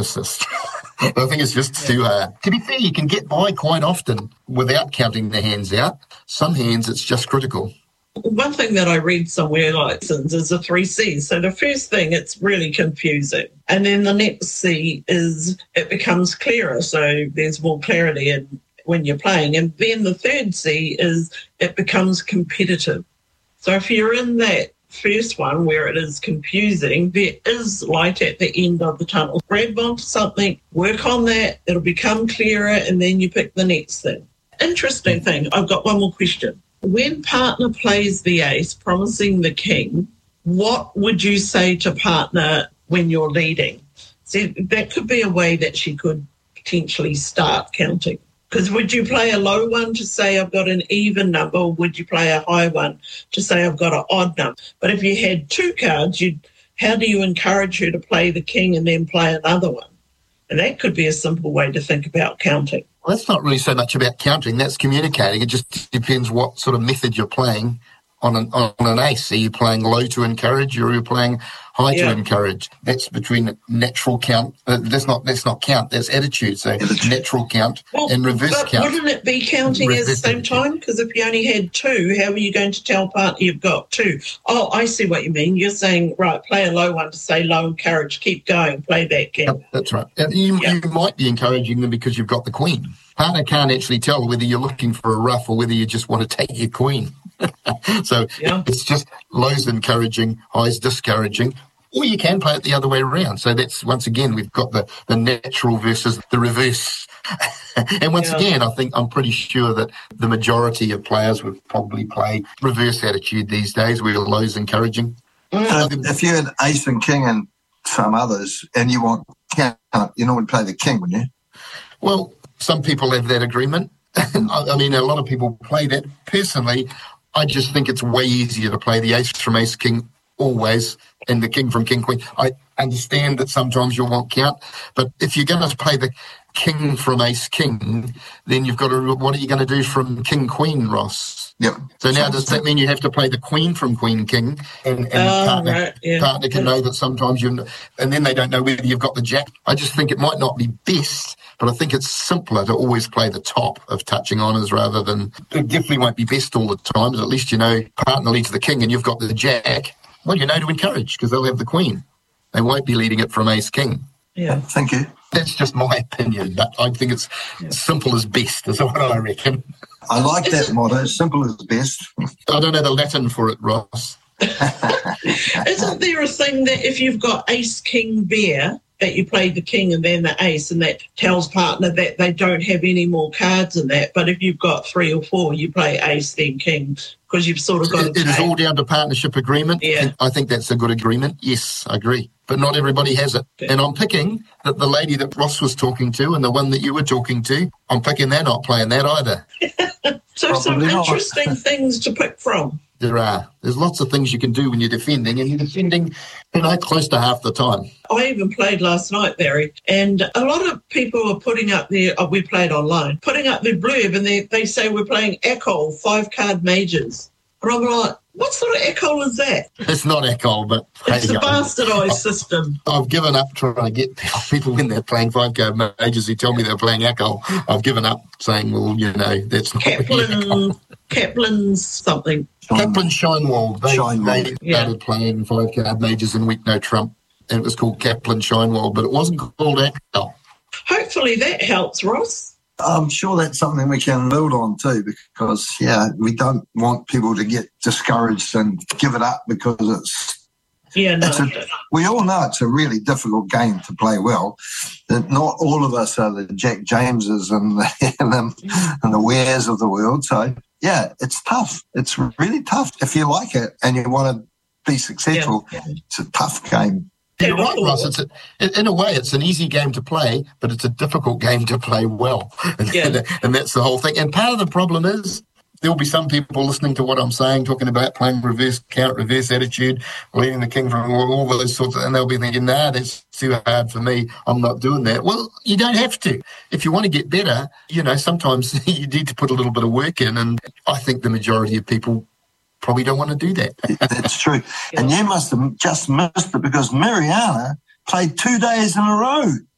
persist. I think it's just too hard. To be fair, you can get by quite often without counting the hands out. Some hands, it's just critical. One thing that I read somewhere like is the 3 C's. So the first thing, it's really confusing. And then the next C is it becomes clearer. So there's more clarity when you're playing. And then the third C is it becomes competitive. So if you're in that first one where it is confusing, there is light at the end of the tunnel. Grab onto something, work on that, it'll become clearer, and then you pick the next thing. Interesting thing, I've got one more question. When partner plays the ace, promising the king, what would you say to partner when you're leading? See, that could be a way that she could potentially start counting. Because would you play a low one to say I've got an even number, or would you play a high one to say I've got an odd number? But if you had 2 cards, how do you encourage her to play the king and then play another one? And that could be a simple way to think about counting. Well, that's not really so much about counting. That's communicating. It just depends what sort of method you're playing on an ace. Are you playing low to encourage, or are you playing high to encourage? That's between natural count. That's not count. That's attitude. So natural count and reverse count. Wouldn't it be counting at the same time? Because if you only had 2, how are you going to tell partner you've got 2? Oh, I see what you mean. You're saying, right, play a low one to say low encourage, keep going, play that king. Yep, that's right. You might be encouraging them because you've got the queen. Partner can't actually tell whether you're looking for a ruff or whether you just want to take your queen. So it's just lows encouraging, highs discouraging, or you can play it the other way around. So that's, once again, we've got the natural versus the reverse. And once again, I'm pretty sure that the majority of players would probably play reverse attitude these days, where lows encouraging. If you had ace and king and some others, and you want count, you normally play the king, wouldn't you? Well, some people have that agreement. I mean, a lot of people play that. Personally, I just think it's way easier to play the ace from ace king always and the king from king queen. I understand that sometimes you'll want count, but if you're going to play the king from ace king, then you've got to, what are you going to do from king queen, Ross? Yep. So now does that mean you have to play the queen from queen king, and partner can know that sometimes and then they don't know whether you've got the jack? I just think it might not be best, but I think it's simpler to always play the top of touching honours rather than, it definitely won't be best all the time, but at least you know partner leads the king and you've got the jack. Well, you know to encourage because they'll have the queen. They won't be leading it from ace king. Yeah, thank you. That's just my opinion, but I think it's simple as best, is what I reckon. I like that motto, simple as best. I don't know the Latin for it, Ross. Isn't there a thing that if you've got ace, king, bear, that you play the king and then the ace, and that tells partner that they don't have any more cards in that, but if you've got 3 or 4, you play ace, then king, because you've sort of got it is all down to partnership agreement. Yeah. I think that's a good agreement. Yes, I agree. But not everybody has it. Okay. And I'm picking that the lady that Ross was talking to and the one that you were talking to, I'm picking they're not playing that either. So some interesting things to pick from. There are. There's lots of things you can do when you're defending, and you're defending, close to half the time. I even played last night, Barry, and a lot of people are putting up their, we played online, putting up their blurb, and they say we're playing Ecole, 5-card majors. And I'm like, what sort of Ecole is that? It's not Ecole, but... It's a bastardised system. I've given up trying to get people in there playing 5-card majors who tell me they're playing Ecole. I've given up saying, well, that's not Kaplan's something. Kaplan Scheinwald. They started playing 5-card majors in Week No Trump, and it was called Kaplan Scheinwald, but it wasn't called Ecole. Hopefully that helps, Ross. I'm sure that's something we can build on too, because, we don't want people to get discouraged and give it up because it's... we all know it's a really difficult game to play well. That not all of us are the Jack Jameses and the Wares of the world. So, it's tough. It's really tough. If you like it and you want to be successful, it's a tough game. You're right, Ross. In a way, it's an easy game to play, but it's a difficult game to play well. And that's the whole thing. And part of the problem is there'll be some people listening to what I'm saying, talking about playing reverse count, reverse attitude, leading the king from all those sorts of, and they'll be thinking, that's too hard for me. I'm not doing that. Well, you don't have to. If you want to get better, sometimes you need to put a little bit of work in. And I think the majority of people probably don't want to do that. That's true. And you must have just missed it because Mariana played 2 days in a row.